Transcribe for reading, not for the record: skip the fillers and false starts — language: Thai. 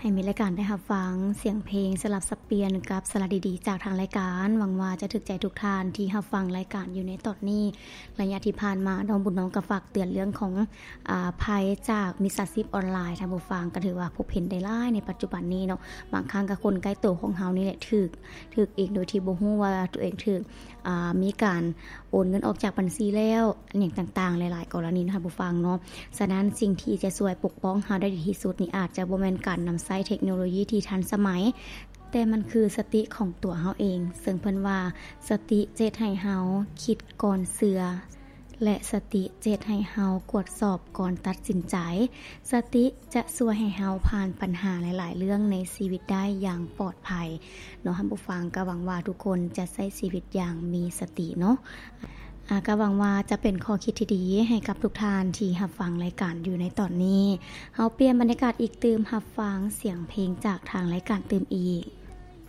ให้มีรายการได้รับฟังเสียงเพลงสลับสับเปลี่ยนกับสาระดีๆจากทางรายการหวังว่าจะถึกใจทุกท่านที่รับฟังรายการอยู่ในตอนนี้ระยะที่ผ่านมาน้องบุญน้องก็ฝากเตือนเรื่องของภัยจากมิจฉาชีพออนไลน์ท่านผู้ฟังก็ถือว่าพบเห็นได้หลายในปัจจุบันนี้เนาะบางครั้งก็คนใกล้ตัวของเฮานี่แหละถูกเองโดยที่บ่ฮู้ว่าตัวเองถูกมีการโอนเงินออกจากบัญชีแล้วอย่างต่างๆหลายๆกรณีนะคะผู้ฟังเนาะฉะนั้นสิ่งที่จะช่วยปกป้องเฮาได้ดีที่สุดนี่อาจจะบ่แม่นการนำใช้เทคโนโลยีที่ทันสมัยแต่มันคือสติของตัวเฮาเองซึ่งเพิ่นว่าสติเจตให้เฮาคิดก่อนเชื่อและสติเจตให้เฮากวดสอบก่อนตัดสินใจสติจะช่วยให้เฮาผ่านปัญหาหลายๆเรื่องในชีวิตได้อย่างปลอดภัยเนาะท่านผู้ฟังก็หวังว่าทุกคนจะใช้ชีวิตอย่างมีสติเนาะก็หวังว่าจะเป็นข้อคิดที่ดีให้กับทุกท่านที่รับฟังรายการอยู่ในตอนนี้เฮาเปลี่ยนบรรยากาศอีกตื่มรับฟังเสียงเพลงจากทางรายการตื่มอีก